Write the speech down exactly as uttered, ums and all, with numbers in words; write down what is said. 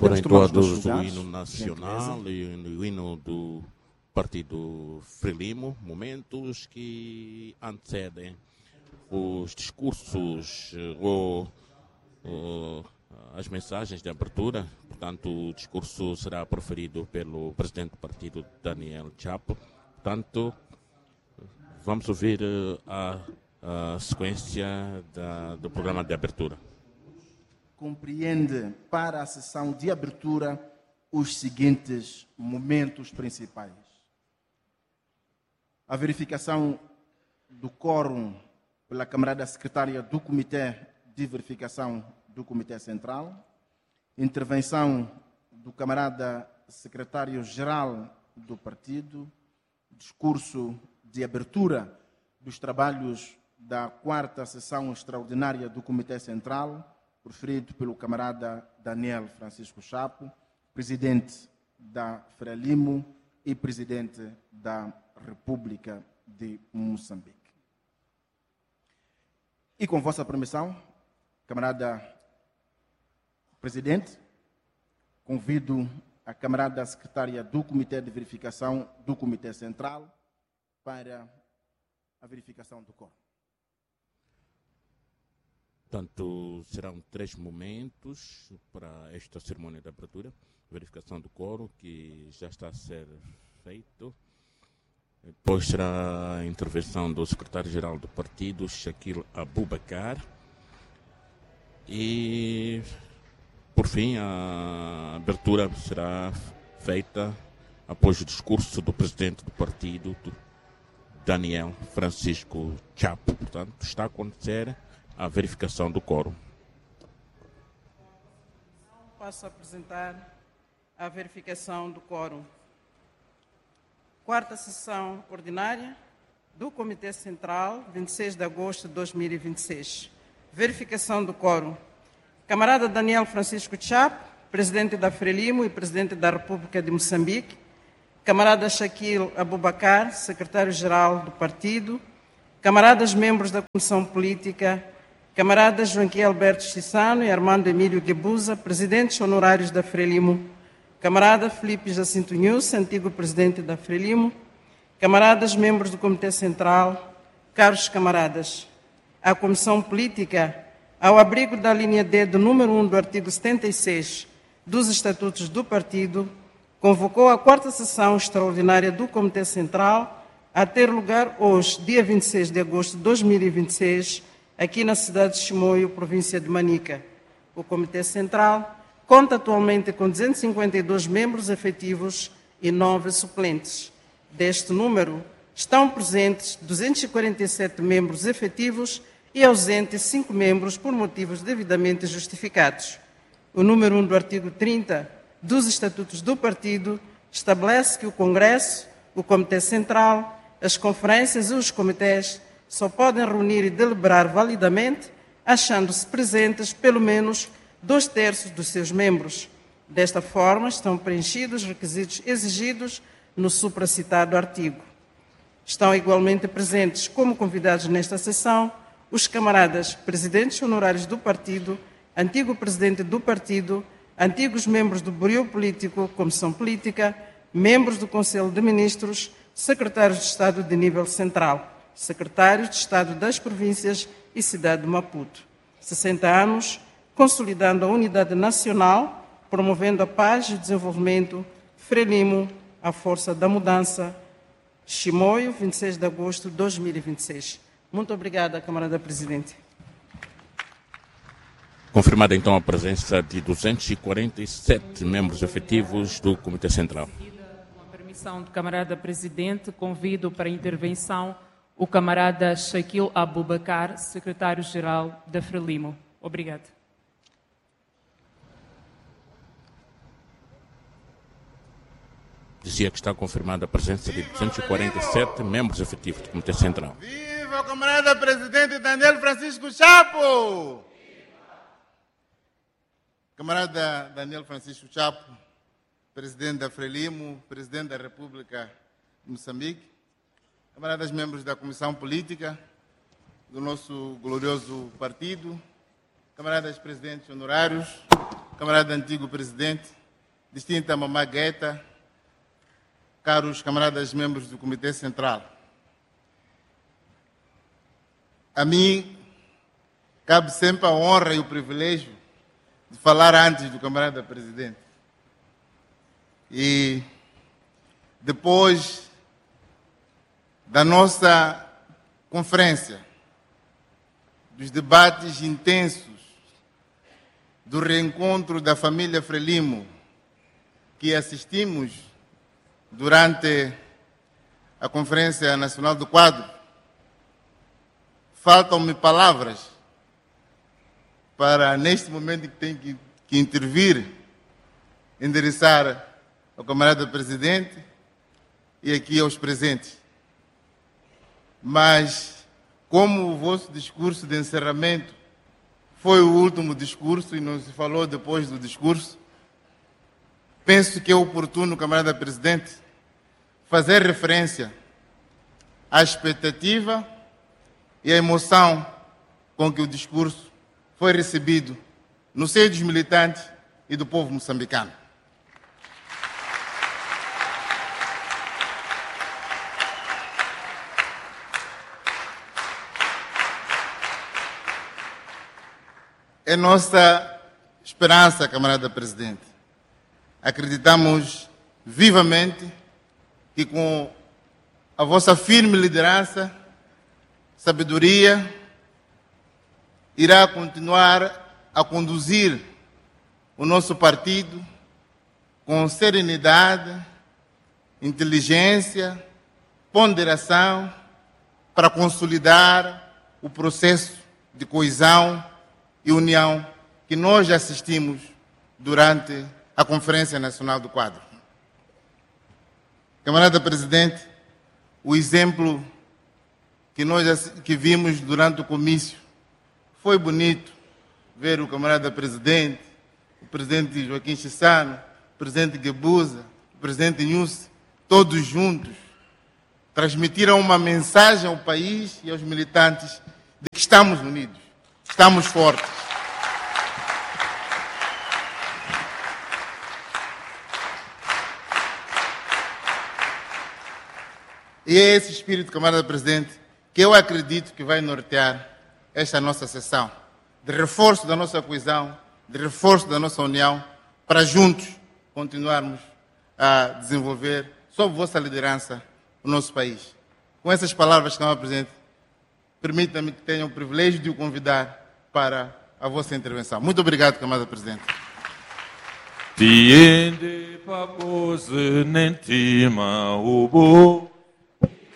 Forem todos o hino nacional e o hino do Partido Frelimo, momentos que antecedem os discursos ou, ou as mensagens de abertura. Portanto, o discurso será proferido pelo presidente do partido, Daniel Chapo. Portanto, vamos ouvir a, a sequência da, do programa de abertura. Compreende para a sessão de abertura os seguintes momentos principais: a verificação do quórum pela camarada secretária do Comitê de Verificação do Comitê Central, intervenção do camarada secretário-geral do partido, discurso de abertura dos trabalhos da quarta sessão extraordinária do Comitê Central, proferido pelo camarada Daniel Francisco Chapo, presidente da Frelimo e presidente da República de Moçambique. E com vossa permissão, camarada presidente, convido a camarada secretária do Comitê de Verificação do Comitê Central para a verificação do quórum. Portanto, serão três momentos para esta cerimônia de abertura. Verificação do quórum, que já está a ser feito. Depois será a intervenção do secretário-geral do partido, Shaquille Abubakar. E, por fim, a abertura será feita após o discurso do presidente do partido, Daniel Francisco Chapo. Portanto, está a acontecer a verificação do quórum. Passo a apresentar a verificação do quórum. Quarta sessão ordinária do Comitê Central, vinte e seis de agosto de dois mil e vinte e seis. Verificação do quórum. Camarada Daniel Francisco Chapo, presidente da Frelimo e presidente da República de Moçambique. Camarada Shaquille Abubakar, secretário-geral do partido. Camaradas membros da Comissão Política. Camaradas Joaquim Alberto Chissano e Armando Emílio Guebuza, presidentes honorários da Frelimo. Camarada Felipe Jacinto Nunes, antigo presidente da Frelimo. Camaradas membros do Comitê Central. Caros camaradas, a Comissão Política, ao abrigo da linha D do número um do artigo setenta e seis dos Estatutos do Partido, convocou a quarta sessão extraordinária do Comitê Central a ter lugar hoje, dia vinte e seis de agosto de dois mil e vinte e seis, aqui na cidade de Chimoio, província de Manica. O Comitê Central conta atualmente com duzentos e cinquenta e dois membros efetivos e nove suplentes. Deste número, estão presentes duzentos e quarenta e sete membros efetivos e ausentes cinco membros por motivos devidamente justificados. O número um do artigo trinta dos Estatutos do Partido estabelece que o Congresso, o Comitê Central, as conferências e os comitês só podem reunir e deliberar validamente, achando-se presentes pelo menos dois terços dos seus membros. Desta forma, estão preenchidos os requisitos exigidos no supracitado artigo. Estão igualmente presentes como convidados nesta sessão os camaradas presidentes honorários do partido, antigo presidente do partido, antigos membros do Bureau Político, Comissão Política, membros do Conselho de Ministros, secretários de Estado de nível central, secretários de Estado das províncias e cidade de Maputo. sessenta anos, consolidando a unidade nacional, promovendo a paz e o desenvolvimento. Frelimo, a força da mudança. Chimoio, vinte e seis de agosto de dois mil e vinte e seis. Muito obrigada, camarada presidente. Confirmada então a presença de duzentos e quarenta e sete membros efetivos do Comitê Central. Com a permissão do camarada presidente, convido para a intervenção o camarada Shaquille Abubakar, secretário-geral da Frelimo. Obrigado. Dizia que está confirmada a presença de duzentos e quarenta e sete membros efetivos do Comitê Central. Viva o camarada presidente Daniel Francisco Chapo! Camarada Daniel Francisco Chapo, presidente da Frelimo, presidente da República de Moçambique, camaradas membros da Comissão Política do nosso glorioso partido, camaradas presidentes honorários, camarada antigo presidente, distinta Mamá Guetta, caros camaradas membros do Comitê Central. A mim cabe sempre a honra e o privilégio de falar antes do camarada presidente. E depois da nossa conferência, dos debates intensos, do reencontro da família Frelimo, que assistimos durante a Conferência Nacional do Quadro, faltam-me palavras para, neste momento que tenho que, que intervir, endereçar ao camarada presidente e aqui aos presentes. Mas, como o vosso discurso de encerramento foi o último discurso e não se falou depois do discurso, penso que é oportuno, camarada presidente, fazer referência à expectativa e à emoção com que o discurso foi recebido no seio dos militantes e do povo moçambicano. É nossa esperança, camarada presidente. Acreditamos vivamente que com a vossa firme liderança, sabedoria, irá continuar a conduzir o nosso partido com serenidade, inteligência, ponderação, para consolidar o processo de coesão e união que nós assistimos durante a Conferência Nacional do Quadro. Camarada presidente, o exemplo que nós que vimos durante o comício foi bonito ver o camarada presidente, o presidente Joaquim Chissano, o presidente Guebuza, o presidente Nhusse, todos juntos, transmitiram uma mensagem ao país e aos militantes de que estamos unidos, estamos fortes. E é esse espírito, camarada presidente, que eu acredito que vai nortear esta nossa sessão, de reforço da nossa coesão, de reforço da nossa união, para juntos continuarmos a desenvolver, sob vossa liderança, o nosso país. Com essas palavras, camarada presidente, permita-me que tenha o privilégio de o convidar para a vossa intervenção. Muito obrigado, camarada presidente. Tiende papoze nentima ubo.